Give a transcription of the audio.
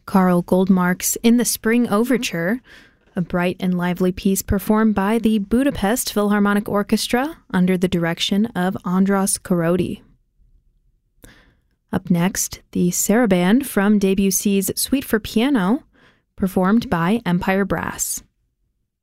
Karl Goldmark's In the Spring Overture, a bright and lively piece performed by the Budapest Philharmonic Orchestra under the direction of Andras Kárody. Up next, the Sarabande from Debussy's Suite for Piano, performed by Empire Brass.